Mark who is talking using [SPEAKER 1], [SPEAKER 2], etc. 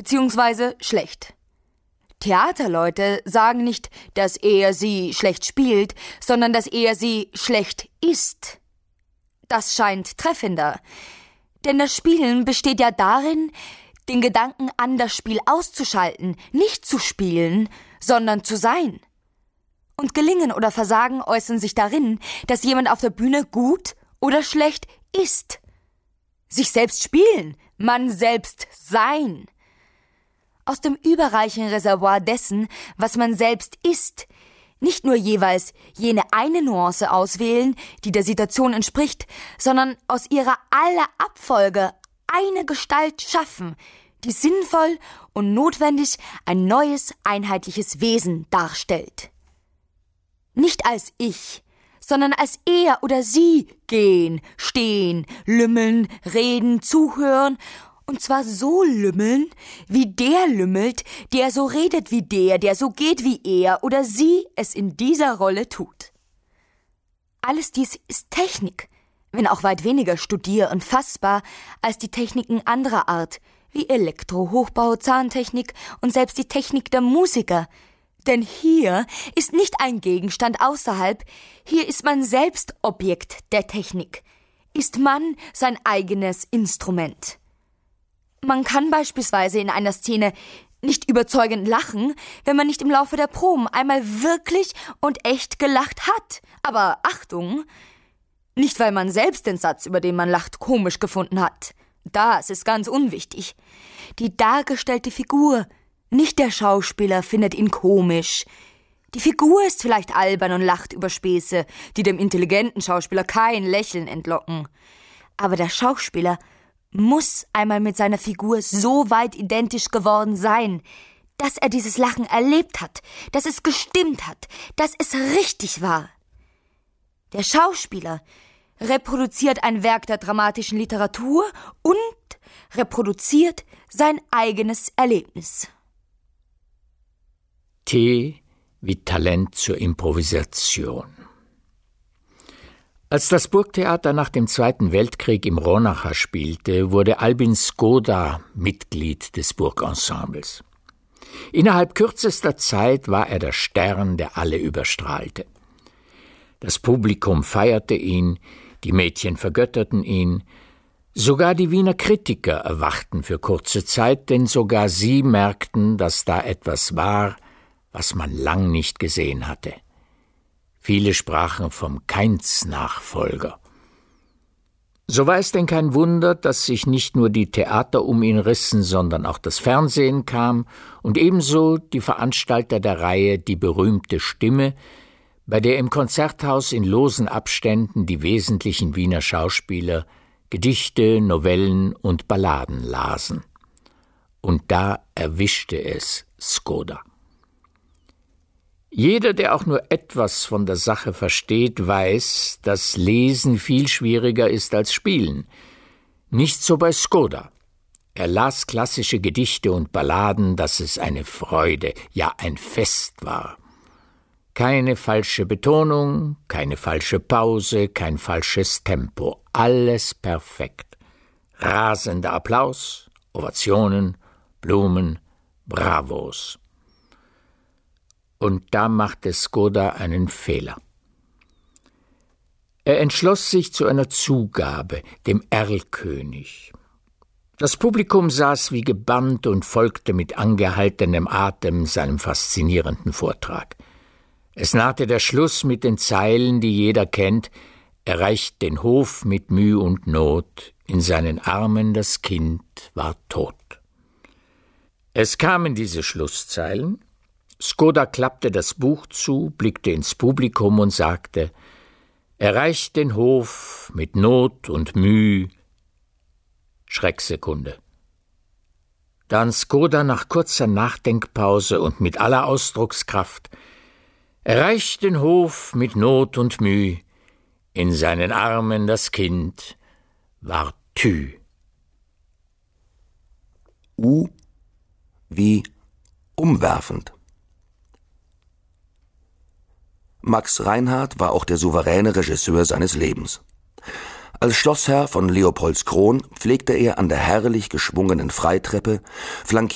[SPEAKER 1] beziehungsweise schlecht. Theaterleute sagen nicht, dass er sie schlecht spielt, sondern dass er sie schlecht ist. Das scheint treffender. Denn das Spielen besteht ja darin, den Gedanken an das Spiel auszuschalten, nicht zu spielen, sondern zu sein. Und Gelingen oder Versagen äußern sich darin, dass jemand auf der Bühne gut oder schlecht ist. Sich selbst spielen, man selbst sein. Aus dem überreichen Reservoir dessen, was man selbst ist, nicht nur jeweils jene eine Nuance auswählen, die der Situation entspricht, sondern aus ihrer aller Abfolge eine Gestalt schaffen, die sinnvoll und notwendig ein neues, einheitliches Wesen darstellt. Nicht als ich, sondern als er oder sie gehen, stehen, lümmeln, reden, zuhören, und zwar so lümmeln, wie der lümmelt, der so redet wie der so geht wie er oder sie es in dieser Rolle tut. Alles dies ist Technik, wenn auch weit weniger studier- und fassbar als die Techniken anderer Art, wie Elektro-, Hochbau-, Zahntechnik und selbst die Technik der Musiker. Denn hier ist nicht ein Gegenstand außerhalb, hier ist man selbst Objekt der Technik, ist man sein eigenes Instrument. Man kann beispielsweise in einer Szene nicht überzeugend lachen, wenn man nicht im Laufe der Proben einmal wirklich und echt gelacht hat. Aber Achtung, nicht weil man selbst den Satz, über den man lacht, komisch gefunden hat. Das ist ganz unwichtig. Die dargestellte Figur, nicht der Schauspieler, findet ihn komisch. Die Figur ist vielleicht albern und lacht über Späße, die dem intelligenten Schauspieler kein Lächeln entlocken. Aber der Schauspieler muss einmal mit seiner Figur so weit identisch geworden sein, dass er dieses Lachen erlebt hat, dass es gestimmt hat, dass es richtig war. Der Schauspieler reproduziert ein Werk der dramatischen Literatur und reproduziert sein eigenes Erlebnis.
[SPEAKER 2] T wie Talent zur Improvisation. Als das Burgtheater nach dem Zweiten Weltkrieg im Ronacher spielte, wurde Albin Škoda Mitglied des Burgensembles. Innerhalb kürzester Zeit war er der Stern, der alle überstrahlte. Das Publikum feierte ihn, die Mädchen vergötterten ihn, sogar die Wiener Kritiker erwachten für kurze Zeit, denn sogar sie merkten, dass da etwas war, was man lang nicht gesehen hatte. Viele sprachen vom Kainz-Nachfolger. So war es denn kein Wunder, dass sich nicht nur die Theater um ihn rissen, sondern auch das Fernsehen kam und ebenso die Veranstalter der Reihe Die berühmte Stimme, bei der im Konzerthaus in losen Abständen die wesentlichen Wiener Schauspieler Gedichte, Novellen und Balladen lasen. Und da erwischte es Škoda. Jeder, der auch nur etwas von der Sache versteht, weiß, dass Lesen viel schwieriger ist als Spielen. Nicht so bei Škoda. Er las klassische Gedichte und Balladen, dass es eine Freude, ja ein Fest war. Keine falsche Betonung, keine falsche Pause, kein falsches Tempo. Alles perfekt. Rasender Applaus, Ovationen, Blumen, Bravos. Und da machte Škoda einen Fehler. Er entschloss sich zu einer Zugabe, dem Erlkönig. Das Publikum saß wie gebannt und folgte mit angehaltenem Atem seinem faszinierenden Vortrag. Es nahte der Schluss mit den Zeilen, die jeder kennt: erreicht den Hof mit Müh und Not, in seinen Armen das Kind war tot. Es kamen diese Schlusszeilen. Škoda klappte das Buch zu, blickte ins Publikum und sagte: erreicht den Hof mit Not und Müh. Schrecksekunde. Dann Škoda nach kurzer Nachdenkpause und mit aller Ausdruckskraft: erreicht den Hof mit Not und Müh, in seinen Armen das Kind war tü.
[SPEAKER 3] U wie umwerfend. Max Reinhardt war auch der souveräne Regisseur seines Lebens. Als Schlossherr von Leopoldskron pflegte er an der herrlich geschwungenen Freitreppe, flankiert